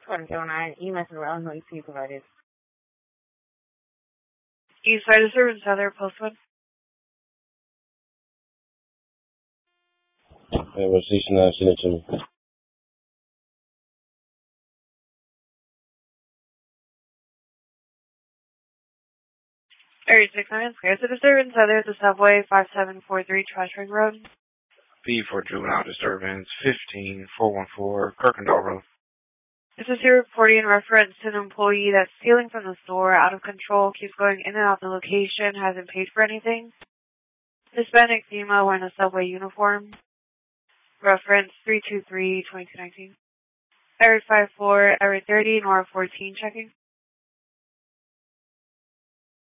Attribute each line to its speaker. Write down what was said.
Speaker 1: 2009, EMS and Illinois C provided.
Speaker 2: East side of service, other post 1.
Speaker 3: Hey, what's C9? Send it to me.
Speaker 2: Area 69, square to disturbance, other the subway, 5743 Trash Road.
Speaker 4: B for juvenile disturbance, 15414 Kirkendall Road.
Speaker 2: This is your reporting in reference to an employee that's stealing from the store, out of control, keeps going in and out the location, hasn't paid for anything. Hispanic female wearing a subway uniform. Reference 323-2219. Area 54, Area 30, Nora 14 checking.